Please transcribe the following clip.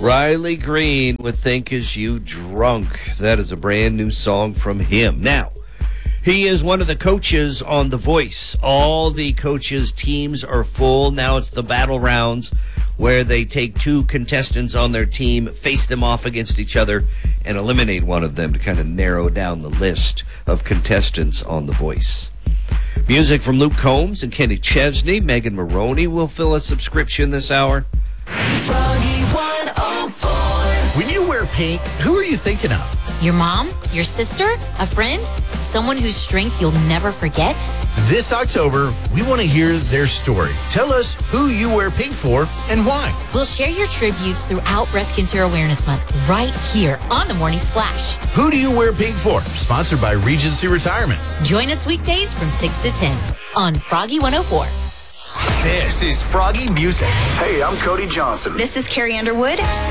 Riley Green with Think Is You Drunk. That is a brand new song from him. Now, he is one of the coaches on The Voice. All the coaches' teams are full. Now it's the battle rounds where they take two contestants on their team, face them off against each other, and eliminate one of them to kind of narrow down the list of contestants on The Voice. Music from Luke Combs and Kenny Chesney. Megan Maroney will fill a subscription this hour. Froggy 104. When you wear pink, who are you thinking of? Your mom? Your sister? A friend? Someone whose strength you'll never forget? This October, we want to hear their story. Tell us who you wear pink for and why. We'll share your tributes throughout Breast Cancer Awareness Month right here on The Morning Splash. Who do you wear pink for? Sponsored by Regency Retirement. Join us weekdays from 6 to 10 on Froggy 104. This is Froggy Music. Hey, I'm Cody Johnson. This is Carrie Underwood.